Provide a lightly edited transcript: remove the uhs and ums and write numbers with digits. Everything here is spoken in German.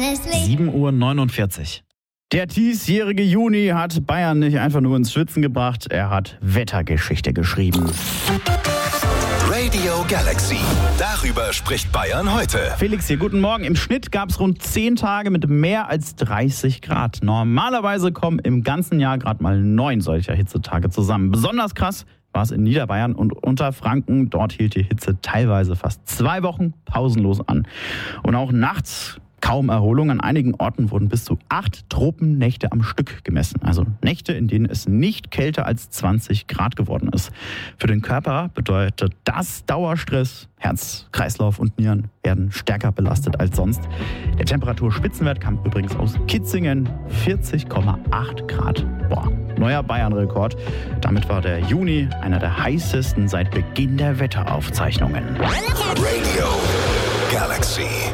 7:49 Uhr. Der diesjährige Juni hat Bayern nicht einfach nur ins Schwitzen gebracht, er hat Wettergeschichte geschrieben. Radio Galaxy. Darüber spricht Bayern heute. Felix hier, guten Morgen. Im Schnitt gab es rund 10 Tage mit mehr als 30 Grad. Normalerweise kommen im ganzen Jahr gerade mal 9 solcher Hitzetage zusammen. Besonders krass war es in Niederbayern und Unterfranken. Dort hielt die Hitze teilweise fast 2 Wochen pausenlos an. Und auch nachts kaum Erholung. An einigen Orten wurden bis zu 8 Tropennächte am Stück gemessen. Also Nächte, in denen es nicht kälter als 20 Grad geworden ist. Für den Körper bedeutet das Dauerstress. Herz, Kreislauf und Nieren werden stärker belastet als sonst. Der Temperaturspitzenwert kam übrigens aus Kitzingen. 40,8 Grad. Boah, neuer Bayern-Rekord. Damit war der Juni einer der heißesten seit Beginn der Wetteraufzeichnungen. Radio Galaxy.